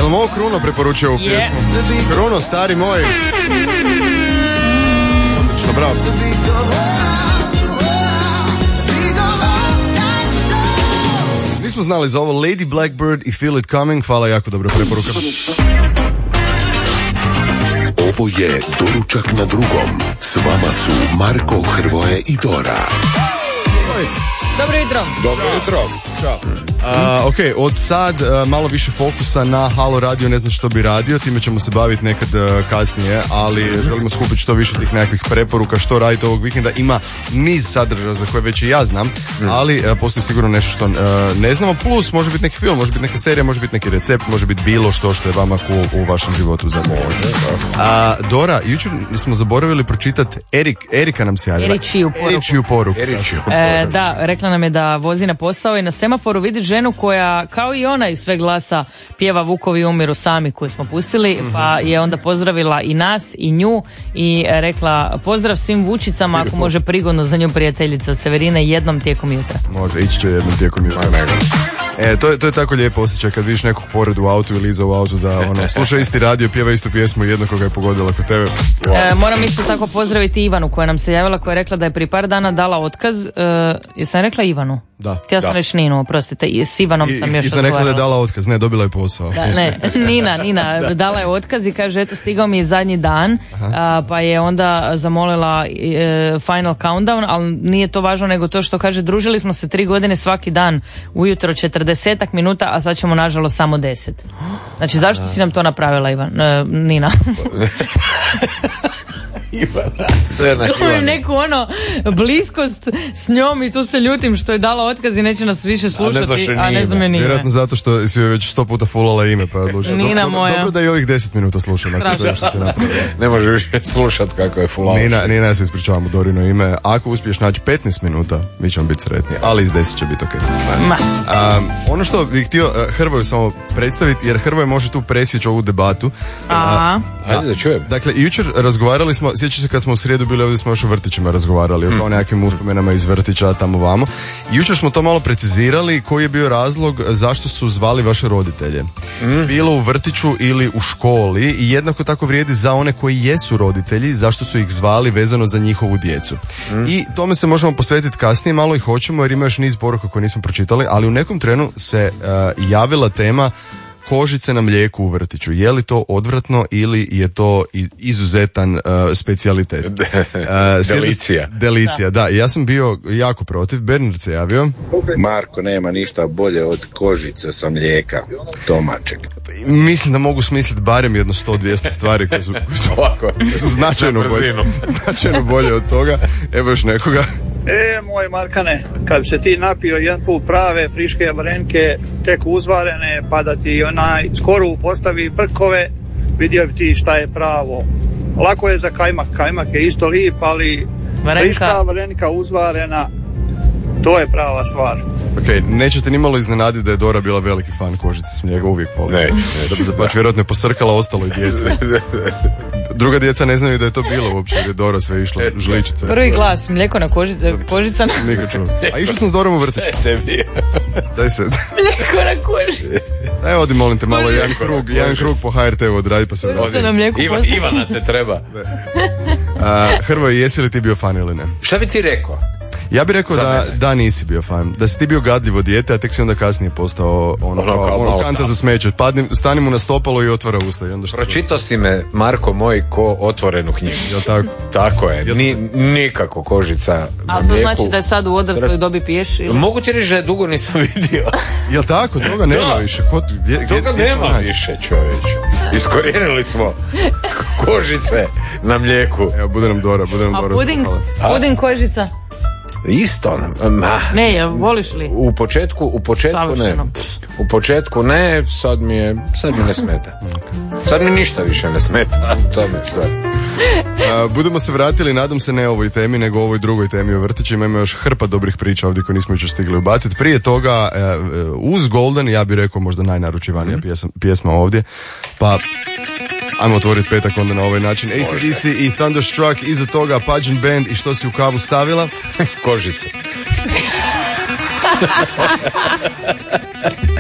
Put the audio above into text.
Jel mu ovo Kruno preporučio ovu pjesmu? Kruno, stari moj. Odlično, bravo. Nismo znali za ovo. Lady Blackbird i Feel It Coming. Hvala, jako dobra preporuka. Ovo je Doručak na drugom. S vama su Marko, Hrvoje i Dora. Dobro jutro. Dobro jutro. Ok, od sad malo više fokusa na Halo Radio, ne znam što bi radio, time ćemo se baviti nekad kasnije, ali želimo skupiti što više tih nekakvih preporuka, što raditi ovog vikenda. Ima niz sadržaja za koje već i ja znam, ali postoji sigurno nešto što ne znamo, plus može biti neki film, može biti neka serija, može biti neki recept, može biti bilo što je vama cool u vašem životu za Dora, jučer smo zaboravili pročitati, Erika nam se javila. Eričiju poruku. Da, rekla nam je da vozi na posao i na semaforu vidi ženu koja, kao i ona iz Sve glasa, pjeva Vukovi umiru sami koju smo pustili, pa je onda pozdravila i nas i nju i rekla pozdrav svim Vučicama, ako može prigodno za nju prijateljica od Severine jednom tijekom jutra. Može, ići će jednom tijekom jutra. To je tako lijepo osjećaj kad vidiš nekog pored u autu ili iza u autu da sluša isti radio, pjeva istu pjesmu i jedno koga je pogodila kod tebe. Moram isto tako pozdraviti Ivanu koja nam se javila, koja je rekla da je prije par dana dala otkaz. Jesam rekla Ivanu? Da. Htjela sam reći Ninu, oprostite, s Ivanom sam još I sam rekla da je dala otkaz, ne, dobila je posao. Da, ne, Nina dala je otkaz i kaže eto stigao mi je zadnji dan, pa je onda zamolila final countdown, ali nije to važno nego to što kaže družili smo se 3 godine svaki dan ujutro 40 minuta, a sad ćemo nažalost samo 10. Znači zašto si nam to napravila Nina? Ivana, sve na Ivanu. Neku bliskost s njom i tu se ljutim što je dala otkaz i neće nas više slušati, a ne znam je Nina. Vjerojatno zato što si joj već 100 puta fulala ime pa je odlučila. Nina moja. Dobro da i ovih 10 minuta slušam. Ne može više slušat kako je fulala. Nina, ja se ispričavam u Dorino ime. Ako uspiješ naći 15 minuta, mi ćemo biti sretni, ali iz 10 će biti ok. Ono što bih htio Hrvoju samo predstaviti, jer Hrvoje može tu presjeći ovu debatu. Ajde da čujem. Dakle, jučer razgovarali smo, sjećam se kad smo u srijedu bili ovdje, smo još o vrtićima razgovarali, o kao nekakvim uspomenama iz vrtića tamo vamo. Jučer smo to malo precizirali, koji je bio razlog zašto su zvali vaše roditelje. Bilo u vrtiću ili u školi, i jednako tako vrijedi za one koji jesu roditelji, zašto su ih zvali vezano za njihovu djecu. I tome se možemo posvetiti kasnije, malo i hoćemo jer ima još niz poruka koje nismo pročitali, ali u nekom trenu se javila tema kožice na mlijeku u vrtiću. Je li to odvratno ili je to izuzetan specijalitet? Delicija, da. Ja sam bio jako protiv. Bernard se javio. Marko, nema ništa bolje od kožice sa mlijeka domaćeg. Mislim da mogu smisliti barem jedno 100-200 stvari koje su značajno bolje od toga. Evo još nekoga. Moj Markane, kad bi se ti napio jedan put prave friške varenke, tek uzvarene, pa da ti onaj skoru postavi brkove, vidio bi ti šta je pravo. Lako je za kajmak, kajmak je isto lijep, ali friška varenka uzvarena, to je prava stvar. Ok, nećete nimalo iznenaditi da je Dora bila veliki fan kožice s mlijeka, uvijek voli. Da vjerojatno je posrkala ostaloj djeci. Druga djeca ne znaju da je to bilo uopće, jer je Dora sve išla žličice. Prvi glas, mlijeko na kožica na... A išao sam s Dorom u vrtić. Daj se. Mlijeko na kožici. Daj, odi molim te malo jedan krug po HRT-u odradi pa se vrati. Ivana te treba. Hrvoje, jesi li ti bio fan ili ne? Šta bi ti rekao? Ja bih rekao da nisi bio fan. Da si ti bio gadljivo dijete, a tek si onda kasnije postao ono kanta za smeće. Stani mu na stopalo i otvara usta. Pročitao si me, Marko moj, ko otvorenu knjigu. Jel tako? Tako je. Nikako kožica na mlijeku. A to znači da je sad u odrasloj dobi piješ? Ili? Mogu ti reći da je dugo nisam vidio. Jel tako? Toga nema više. Toga nema više, čovječe. Iskorijenili smo kožice na mlijeku. Evo, bude nam Dora. Puding kožica? Isto. Ne, voliš li? U početku ne. U početku ne, sad mi ne smeta. Sad mi ništa više ne smeta. To mi je stvar. Budemo se vratili, nadam se ne ovoj temi, nego ovoj drugoj temi o vrtićima. Ima još hrpa dobrih priča ovdje koje nismo još stigli ubaciti. Prije toga, uz Golden, ja bih rekao možda najnaručivanija pjesma ovdje. Pa ajmo otvoriti petak onda na ovaj način. AC/DC i Thunderstruck, iza toga Pageant Band i što si u kavu stavila? Kožice.